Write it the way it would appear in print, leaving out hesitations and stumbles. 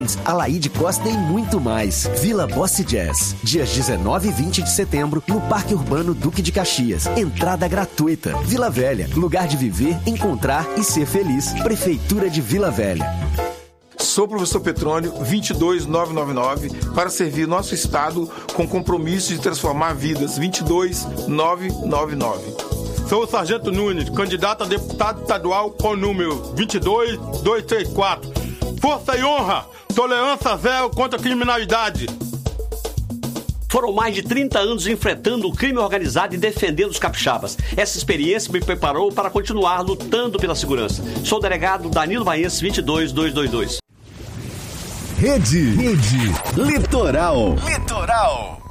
Alaide Costa e muito mais. Vila Bossa Jazz, dias 19 e 20 de setembro, no Parque Urbano Duque de Caxias. Entrada gratuita. Vila Velha, lugar de viver, encontrar e ser feliz. Prefeitura de Vila Velha. Sou o professor Petrônio, 22999, para servir nosso Estado com compromisso de transformar vidas, 22999. Sou o Sargento Nunes, candidato a deputado estadual com o número 22234. Força e honra, tolerância zero contra a criminalidade. Foram mais de 30 anos enfrentando o crime organizado e defendendo os capixabas. Essa experiência me preparou para continuar lutando pela segurança. Sou o delegado Danilo Baense, 22222. Rede Litoral.